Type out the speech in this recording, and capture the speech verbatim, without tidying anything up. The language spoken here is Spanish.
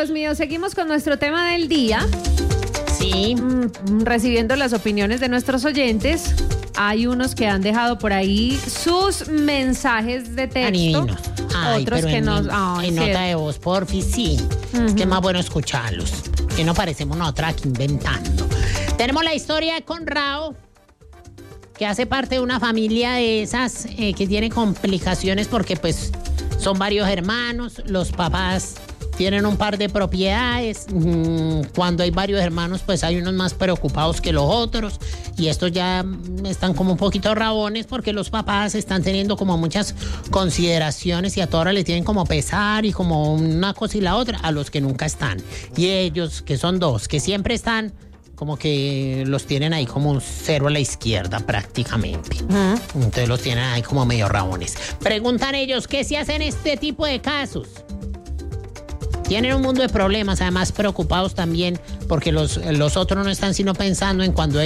Dios mío, seguimos con nuestro tema del día. Sí. Mm, recibiendo las opiniones de nuestros oyentes. Hay unos que han dejado por ahí sus mensajes de texto. Adivinos. Ay, otros pero que en, nos... en Ay, nota sí. de voz, porfi, sí. Uh-huh. Es que es más bueno escucharlos. Que no parecemos nosotras aquí inventando. Tenemos la historia de Conrado, que hace parte de una familia de esas eh, que tiene complicaciones porque pues son varios hermanos, los papás tienen un par de propiedades, mm, cuando hay varios hermanos pues hay unos más preocupados que los otros y estos ya están como un poquito rabones porque los papás están teniendo como muchas consideraciones y a toda hora le tienen como pesar y como una cosa y la otra a los que nunca están. Y ellos, que son dos, que siempre están, como que los tienen ahí como un cero a la izquierda prácticamente. Uh-huh. Entonces los tienen ahí como medio rabones. Preguntan ellos, ¿qué se hace en este tipo de casos? Tienen un mundo de problemas, además preocupados también porque los, los otros no están sino pensando en cuando